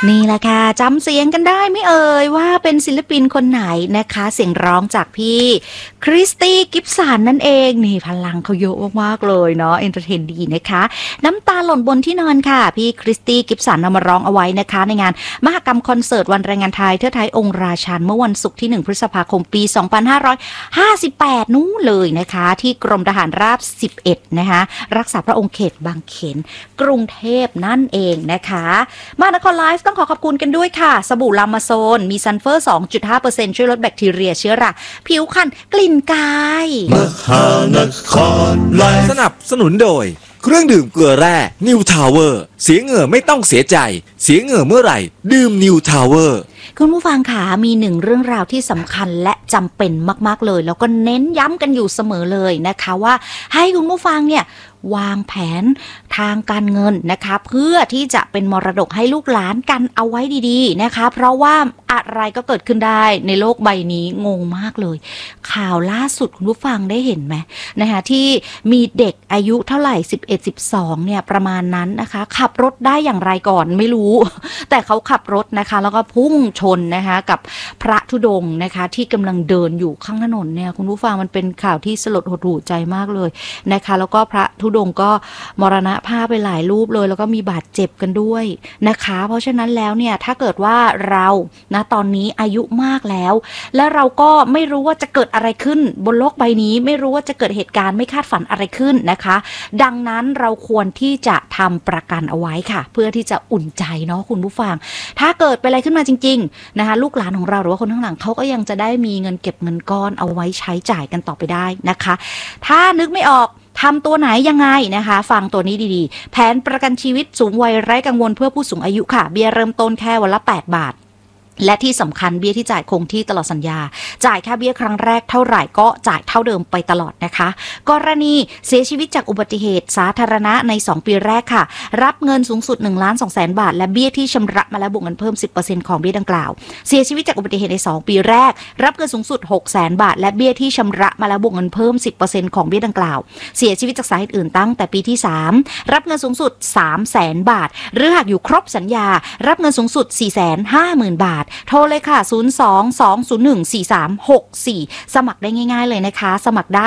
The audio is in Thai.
นี่แหละค่ะจำเสียงกันได้ไหมเอ่ยว่าเป็นศิลปินคนไหนนะคะเสียงร้องจากพี่คริสตี้กิฟสันนั่นเองนี่พลังเขาเยอะมากๆเลยเนาะเอนเตอร์เทนดีนะคะน้ำตาหล่นบนที่นอนค่ะพี่คริสตี้กิฟสันนำมาร้องเอาไว้นะคะในงานมหกรรมคอนเสิร์ตวันแรงงานไทยเทิดไทยองค์ราชันเมื่อวันศุกร์ที่1พฤษภาคมปี2558นู้นเลยนะคะที่กรมทหารราบ11นะคะรักษาพระองค์เขตบางเขนกรุงเทพนั่นเองนะคะมานครไลฟ์ต้องขอบคุณกันด้วยค่ะสบู่ลามาโซนมีซัลเฟอร์ 2.5% ช่วยลดแบคทีเรียเชื้อราผิวคันกลิ่นกายมหานครไลฟ์สนับสนุนโดยเครื่องดื่มเกลือแร่นิวทาวเวอร์เสียเหงื่อไม่ต้องเสียใจเสียเหงื่อเมื่อไหร่ดื่มนิวทาวเวอร์คุณผู้ฟังค่ะมีหนึ่งเรื่องราวที่สำคัญและจำเป็นมากๆเลยแล้วก็เน้นย้ำกันอยู่เสมอเลยนะคะว่าให้คุณผู้ฟังเนี่ยวางแผนทางการเงินนะคะเพื่อที่จะเป็นมรดกให้ลูกหลานกันเอาไว้ดีๆนะคะเพราะว่าอะไรก็เกิดขึ้นได้ในโลกใบนี้งงมากเลยข่าวล่าสุดคุณผู้ฟังได้เห็นไหมนะคะที่มีเด็กอายุเท่าไหร่11-12เนี่ยประมาณนั้นนะคะขับรถได้อย่างไรก่อนไม่รู้แต่เขาขับรถนะคะแล้วก็พุ่งชนนะคะกับพระธุดงค์นะคะที่กำลังเดินอยู่ข้างถนนเนี่ยคุณผู้ฟังมันเป็นข่าวที่สลดหดหู่ใจมากเลยนะคะแล้วก็พระธุดงค์ก็มรณภาพไปหลายรูปเลยแล้วก็มีบาดเจ็บกันด้วยนะคะเพราะฉะนั้นแล้วเนี่ยถ้าเกิดว่าเรานะตอนนี้อายุมากแล้วและเราก็ไม่รู้ว่าจะเกิดอะไรขึ้นบนโลกใบนี้ไม่รู้ว่าจะเกิดเหตุการณ์ไม่คาดฝันอะไรขึ้นนะคะดังนั้นเราควรที่จะทำประกันเอาไว้ค่ะเพื่อที่จะอุ่นใจเนาะคุณผู้ฟังถ้าเกิดเป็นอะไรขึ้นมาจริงๆนะคะลูกหลานของเราหรือว่าคนข้างหลังเขาก็ยังจะได้มีเงินเก็บเงินก้อนเอาไว้ใช้จ่ายกันต่อไปได้นะคะถ้านึกไม่ออกทำตัวไหนยังไงนะคะฟังตัวนี้ดีๆแผนประกันชีวิตสูงวัยไร้กังวลเพื่อผู้สูงอายุค่ะเบี้ยเริ่มต้นแค่วันละ8 บาทและที่สำคัญเบี้ยที่จ่ายคงที่ตลอดสัญญาจ่ายค่าเบี้ยครั้งแรกเท่าไหร่ก็จ่ายเท่าเดิมไปตลอดนะคะกรณีเสียชีวิตจากอุบัติเหตุสาธารณะใน2 ปีแรกค่ะรับเงินสูงสุด 1,200,000 บาทและเบี้ยที่ชำระมาแล้วบวกเงินเพิ่ม 10% ของเบี้ยดังกล่าวเสียชีวิตจากอุบัติเหตุใน2 ปีแรกรับเงินสูงสุด 600,000 บาทและเบี้ยที่ชำระมาแล้วบวกเงินเพิ่ม 10% ของเบี้ยดังกล่าวเสียชีวิตจากสาเหตุอื่นตั้งแต่ปีที่3รับเงินสูงสุด 300,000 บาทหรือหากอยู่ครบสัญญารับเงินสูงสุด 450,000 บาทโทรเลยค่ะ 02-201-4364 สมัครได้ง่ายๆเลยนะคะสมัครได้